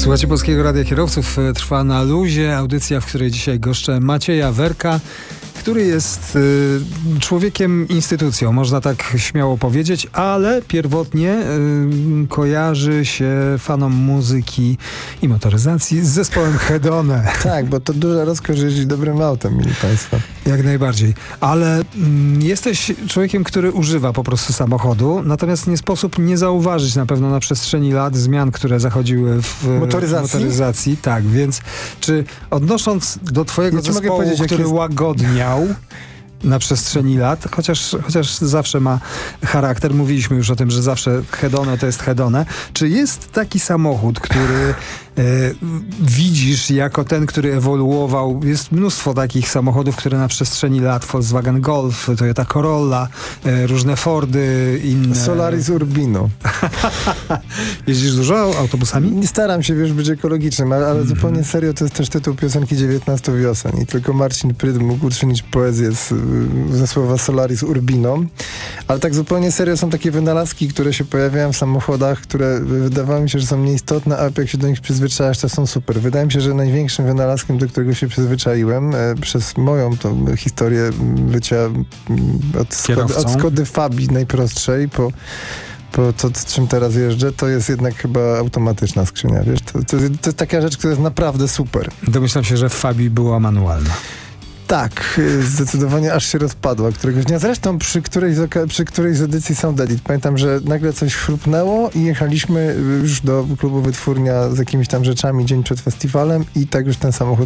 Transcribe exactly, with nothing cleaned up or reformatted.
Słuchajcie Polskiego Radia Kierowców, trwa Na luzie, audycja, w której dzisiaj goszczę Macieja Werka, który jest y, człowiekiem instytucją, można tak śmiało powiedzieć, ale pierwotnie y, kojarzy się fanom muzyki i motoryzacji z zespołem Hedone. Tak, bo to duża rozkosz jeździć dobrym autem, mili państwo. Jak najbardziej. Ale mm, jesteś człowiekiem, który używa po prostu samochodu, natomiast nie sposób nie zauważyć na pewno na przestrzeni lat zmian, które zachodziły w motoryzacji. motoryzacji. Tak, więc czy odnosząc do twojego Ja ci mogę zespołu, powiedzieć, który jest... łagodniał na przeszczeni lat, chociaż, chociaż zawsze ma charakter. Mówiliśmy już o tym, że zawsze Hedone to jest Hedone. Czy jest taki samochód, który e, widzisz jako ten, który ewoluował? Jest mnóstwo takich samochodów, które na przestrzeni lat, Volkswagen Golf, Toyota Corolla, e, różne Fordy, inne. Solaris Urbino. Jeździsz dużo autobusami? Nie staram się, wiesz, być ekologicznym, ale, ale mm-hmm. zupełnie serio to jest też tytuł piosenki dziewiętnastu wiosen i tylko Marcin Pryd mógł uczynić poezję z, ze słowa Solaris Urbino. Ale tak zupełnie serio są takie wynalazki, które się pojawiają w samochodach, które wydawało mi się, że są nieistotne, a jak się do nich przyzwyczajasz, to są super. Wydaje mi się, że największym wynalazkiem, do którego się przyzwyczaiłem e, przez moją tą historię bycia od, Skody, od Skody Fabii najprostszej po po to, czym teraz jeżdżę, to jest jednak chyba automatyczna skrzynia, wiesz? To, to, to jest taka rzecz, która jest naprawdę super. Domyślam się, że w Fabii była manualna. Tak, zdecydowanie aż się rozpadła któregoś dnia. Zresztą przy którejś z, przy którejś z edycji Sound Edit pamiętam, że nagle coś chrupnęło i jechaliśmy już do klubu Wytwórnia z jakimiś tam rzeczami dzień przed festiwalem i tak już ten samochód